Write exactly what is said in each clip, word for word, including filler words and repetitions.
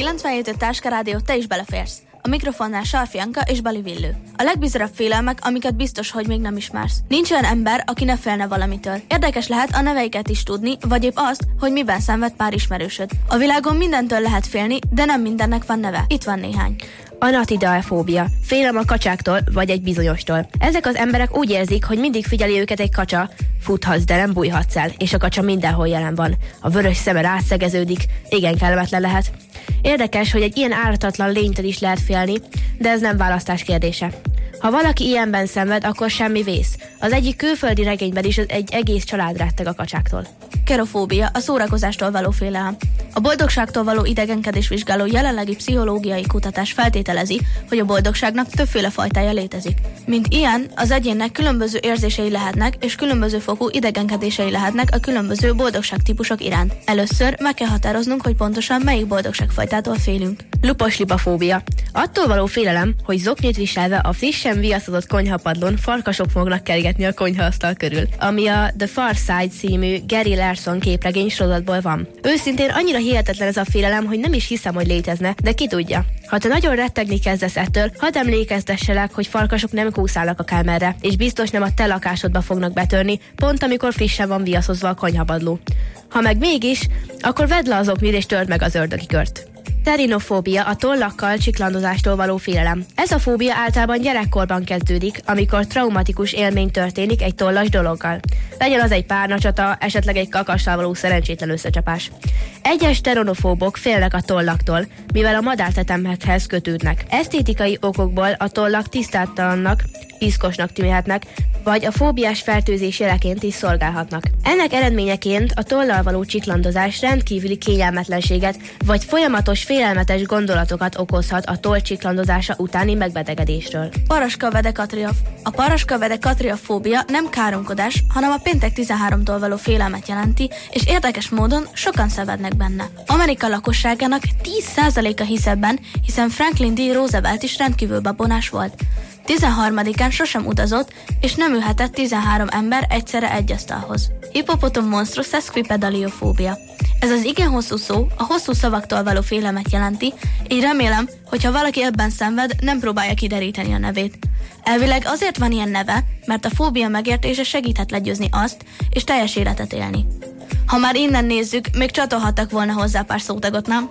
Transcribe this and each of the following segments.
kilencvenhét öt Táska Rádió, te is beleférsz. A mikrofonnál Sarfi Anka és Bali Villő. A legbizarabb félelmek, amiket biztos, hogy még nem ismersz. Nincs olyan ember, aki ne félne valamitől. Érdekes lehet a neveiket is tudni, vagy épp azt, hogy miben szenved pár ismerősöd. A világon mindentől lehet félni, de nem mindennek van neve. Itt van néhány. Anatidaefóbia. Félelem a kacsáktól, vagy egy bizonyostól. Ezek az emberek úgy érzik, hogy mindig figyeli őket egy kacsa, futhatsz, de nem bújhatsz el, és a kacsa mindenhol jelen van. A vörös szeme rászegeződik, igen kellemetlen lehet. Érdekes, hogy egy ilyen ártatlan lénytől is lehet félni, de ez nem választás kérdése. Ha valaki ilyenben szenved, akkor semmi vész. Az egyik külföldi regényben is egy egész család retteg a kacsáktól. Kerofóbia, a szórakozástól való félelem. A boldogságtól való idegenkedés vizsgáló jelenlegi pszichológiai kutatás feltételezi, hogy a boldogságnak többféle fajtája létezik. Mint ilyen, az egyénnek különböző érzései lehetnek, és különböző fokú idegenkedései lehetnek a különböző boldogságtípusok iránt. Először meg kell határoznunk, hogy pontosan melyik boldogságfajtától félünk. Luposlipafóbia. Attól való félelem, hogy zoknit viselve a frissen viaszozott konyhapadlón farkasok fognak kergetni a konyhaasztal körül, ami a The Far Side című Gary Larson képregény sorozatból van. Őszintén annyira hihetetlen ez a félelem, hogy nem is hiszem, hogy létezne, de ki tudja. Ha te nagyon rettegni kezdesz ettől, hadd emlékeztesselek, hogy farkasok nem kúszálnak akármerre, és biztos nem a te lakásodba fognak betörni, pont amikor frissen van viaszozva a konyhapadló. Ha meg mégis, akkor vedd le az oknid és törd meg az ördögi kört. Pterinofóbia, a tollakkal csiklandozástól való félelem. Ez a fóbia általában gyerekkorban kezdődik, amikor traumatikus élmény történik egy tollas dologgal. Legyen az egy párnacsata, esetleg egy kakassal való szerencsétlen összecsapás. Egyes pteronofóbok félnek a tollaktól, mivel a madártetemekhez kötődnek. Esztétikai okokból a tollak tisztátalannak, piszkosnak tűnhetnek, vagy a fóbiás fertőzés jeleként is szolgálhatnak. Ennek eredményeként a tollal való csiklandozás rendkívüli kényelmetlenséget, vagy folyamatos félelmetes gondolatokat okozhat a toll csiklandozása utáni megbetegedésről. Paraskavedekatria. A paraskavedekatriafóbia nem káromkodás, hanem a péntek tizenháromtól való félelmet jelenti, és érdekes módon sokan szenvednek benne. Amerika lakosságának tíz százaléka hisz ebben, hiszen Franklin D. Roosevelt is rendkívül babonás volt. tizenharmadikán sosem utazott, és nem ülhetett tizenhárom ember egyszerre egy asztalhoz. Hippopotam monstrous sesquipedaliofóbia. Ez az igen hosszú szó a hosszú szavaktól való félelmet jelenti, így remélem, hogy ha valaki ebben szenved, nem próbálja kideríteni a nevét. Elvileg azért van ilyen neve, mert a fóbia megértése segíthet legyőzni azt, és teljes életet élni. Ha már innen nézzük, még csatolhattak volna hozzá pár szótagot, nem?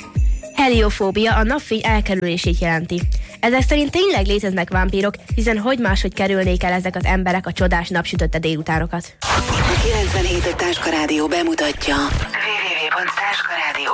Heliofóbia a napfény elkerülését jelenti. Ezek szerint tényleg léteznek vámpírok, hiszen hogy máshogy kerülnék el ezek az emberek a csodás napsütötte délutánokat. A kilencvenhét Táska Rádió bemutatja